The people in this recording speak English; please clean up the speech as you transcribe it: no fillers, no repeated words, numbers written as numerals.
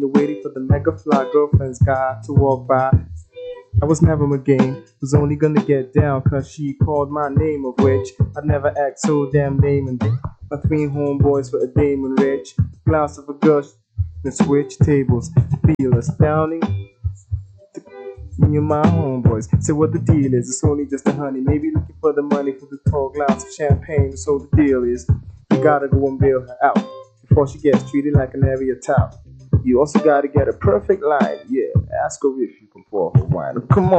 You're waiting for the mega fly girlfriend's guy to walk by. I was never a game, was only gonna get down cause she called my name, of which I'd never act so damn lame. And my three homeboys for a dame and rich glass of a gush and switch tables. Feel astounding. Me and my homeboys say what the deal is. It's only just a honey, maybe looking for the money for the tall glass of champagne. So the deal is, you gotta go and bail her out before she gets treated like an area tout. You also gotta get a perfect line, yeah. Ask her if you can pour her wine. Come on.